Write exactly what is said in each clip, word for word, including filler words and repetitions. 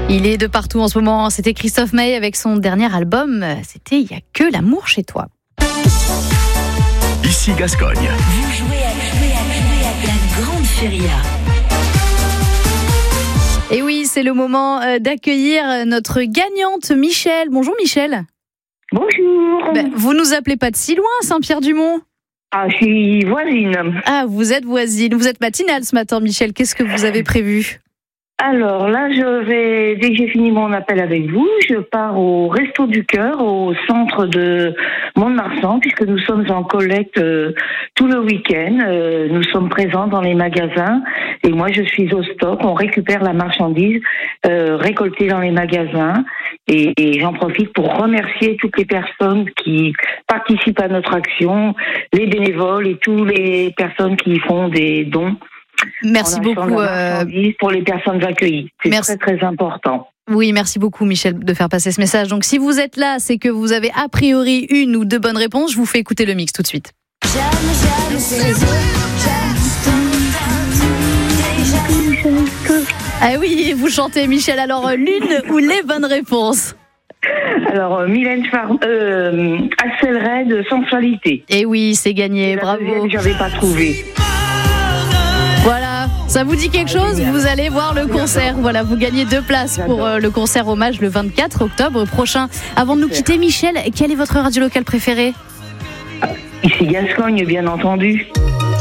Il est de partout en ce moment. C'était Christophe Maé avec son dernier album. C'était Il y a que l'amour chez toi. Ici Gascogne. Vous jouez à, jouer à, jouer à la grande feria. Et oui, c'est le moment d'accueillir notre gagnante Michel. Bonjour Michel. Bonjour. Ben, vous nous appelez pas de si loin, Saint-Pierre-du-Mont? Ah, je suis voisine. Ah, vous êtes voisine. Vous êtes matinale ce matin, Michel. Qu'est-ce que vous avez prévu? Alors là, je vais, dès que j'ai fini mon appel avec vous, je pars au Resto du Cœur, au centre de Mont-de-Marsan, puisque nous sommes en collecte euh, tout le week-end. Euh, nous sommes présents dans les magasins et moi, je suis au stock. On récupère la marchandise euh, récoltée dans les magasins et, et j'en profite pour remercier toutes les personnes qui participent à notre action, les bénévoles et toutes les personnes qui font des dons. Merci beaucoup. Euh... Pour les personnes accueillies. C'est merci. très, très important. Oui, merci beaucoup, Michel, de faire passer ce message. Donc, si vous êtes là, c'est que vous avez a priori une ou deux bonnes réponses. Je vous fais écouter le mix tout de suite. J'aime, j'aime ces Ah oui, vous chantez, Michel. Alors, l'une ou les bonnes réponses? Alors, euh, Mylène Farmer, euh, Axel Red, Sensualité. Et oui, c'est gagné. La bravo. Deuxième, j'avais pas trouvé. Voilà, ça vous dit quelque chose? Vous allez voir le concert. Voilà, vous gagnez deux places pour euh, le concert hommage le vingt-quatre octobre prochain. Avant de nous quitter, Michel, quelle est votre radio locale préférée? Ici Gascogne, bien entendu.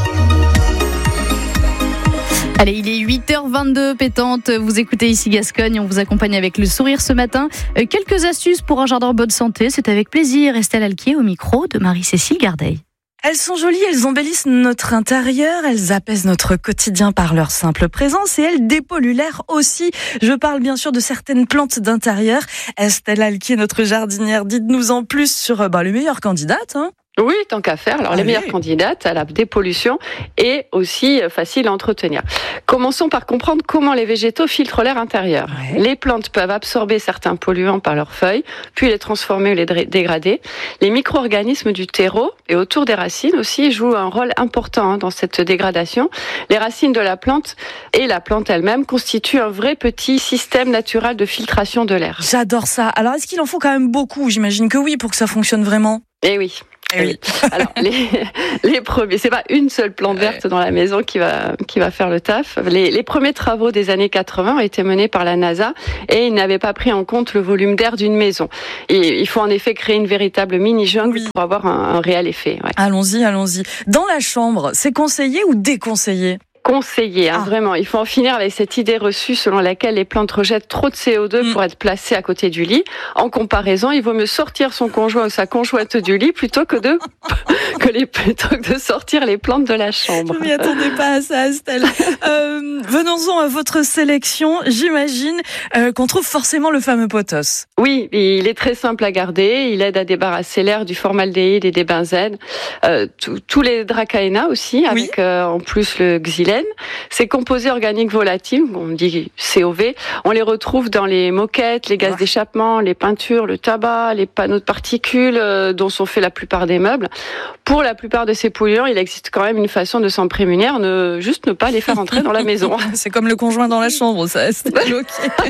Allez, il est huit heures vingt-deux, pétante. Vous écoutez Ici Gascogne. On vous accompagne avec le sourire ce matin. Euh, quelques astuces pour un jardin en bonne santé. C'est avec plaisir. Estelle Alquier au micro de Marie-Cécile Gardeil. Elles sont jolies, elles embellissent notre intérieur, elles apaisent notre quotidien par leur simple présence et elles dépolluent l'air aussi. Je parle bien sûr de certaines plantes d'intérieur. Estelle Alquier, notre jardinière, dites-nous en plus sur bah, les meilleures candidates. Hein. Oui, tant qu'à faire. Alors, Allez. les meilleures candidates à la dépollution et aussi facile à entretenir. Commençons par comprendre comment les végétaux filtrent l'air intérieur. Ouais. Les plantes peuvent absorber certains polluants par leurs feuilles, puis les transformer ou les dégrader. Les micro-organismes du terreau et autour des racines aussi jouent un rôle important dans cette dégradation. Les racines de la plante et la plante elle-même constituent un vrai petit système naturel de filtration de l'air. J'adore ça. Alors, est-ce qu'il en faut quand même beaucoup? J'imagine que oui, pour que ça fonctionne vraiment. Eh oui. Eh oui. Alors les les premiers, c'est pas une seule plante verte dans la maison qui va qui va faire le taf. Les les premiers travaux des années quatre-vingts ont été menés par la NASA et ils n'avaient pas pris en compte le volume d'air d'une maison. Et il faut en effet créer une véritable mini jungle oui. pour avoir un, un réel effet. Ouais. Allons-y, allons-y. Dans la chambre, c'est conseillé ou déconseillé? Conseillé, hein, ah. vraiment. Il faut en finir avec cette idée reçue selon laquelle les plantes rejettent trop de C O deux mm. pour être placées à côté du lit. En comparaison, il vaut mieux sortir son conjoint ou sa conjointe du lit plutôt que de que les plutôt que de sortir les plantes de la chambre. Je m'y attendais pas à ça, Estelle. euh, venons-en à votre sélection. J'imagine euh, qu'on trouve forcément le fameux pothos. Oui, il est très simple à garder. Il aide à débarrasser l'air du formaldéhyde et des benzènes. Euh, tous les dracaena aussi, avec oui. euh, en plus le xylène. Ces composés organiques volatiles, on dit C O V, on les retrouve dans les moquettes, les gaz ouais. d'échappement, les peintures, le tabac, les panneaux de particules euh, dont sont faits la plupart des meubles. Pour la plupart de ces polluants, il existe quand même une façon de s'en prémunir, ne, juste ne pas les faire entrer dans la maison. C'est comme le conjoint dans la chambre, ça. C'est okay.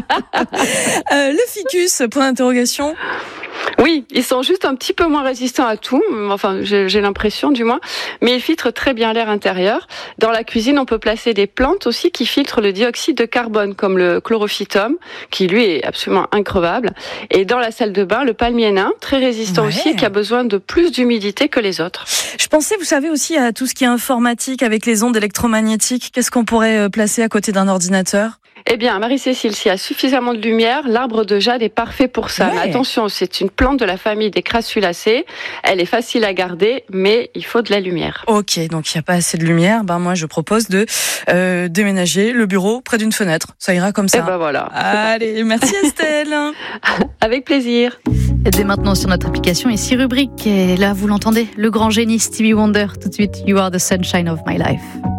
euh, le ficus, point d'interrogation. Oui, ils sont juste un petit peu moins résistants à tout, enfin j'ai, j'ai l'impression du moins, mais ils filtrent très bien l'air intérieur. Dans la cuisine, on peut placer des plantes aussi qui filtrent le dioxyde de carbone, comme le chlorophytum, qui lui est absolument increvable. Et dans la salle de bain, le palmier nain, très résistant ouais. aussi, qui a besoin de plus d'humidité que les autres. Je pensais, vous savez aussi, à tout ce qui est informatique avec les ondes électromagnétiques. Qu'est-ce qu'on pourrait placer à côté d'un ordinateur ? Eh bien, Marie-Cécile, s'il y a suffisamment de lumière, l'arbre de jade est parfait pour ça. Ouais. Mais attention, c'est une plante de la famille des crassulacées. Elle est facile à garder, mais il faut de la lumière. Ok, donc il n'y a pas assez de lumière. Ben moi, je propose de euh, déménager le bureau près d'une fenêtre. Ça ira comme ça. Et ben voilà. Allez, merci Estelle. Avec plaisir. Et dès maintenant sur notre application, ici rubrique. Et là, vous l'entendez, le grand génie Stevie Wonder. Tout de suite, You Are the Sunshine of My Life.